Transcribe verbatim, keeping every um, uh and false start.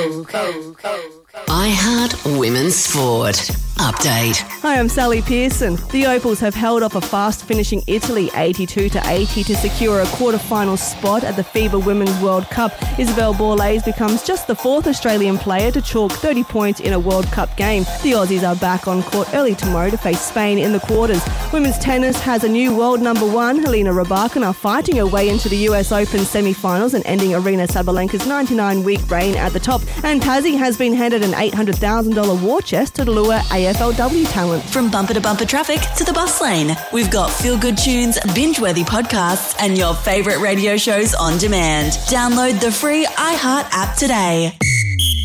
iHeart Women's Sport. Update. Hi, I'm Sally Pearson. The Opals have held off a fast-finishing Italy eighty-two to eighty to secure a quarter-final spot at the FIBA Women's World Cup. Isabel Borlase becomes just the fourth Australian player to chalk thirty points in a World Cup game. The Aussies are back on court early tomorrow to face Spain in the quarters. Women's tennis has a new world number one. Helena Rybakina fighting her way into the U S Open semi-finals and ending Arina Sabalenka's ninety-nine-week reign at the top. And Tassie has been handed an eight hundred thousand dollars war chest to lure A F L W talent. From bumper to bumper traffic to the bus lane, we've got feel-good tunes, binge-worthy podcasts, and your favourite radio shows on demand. Download the free iHeart app today.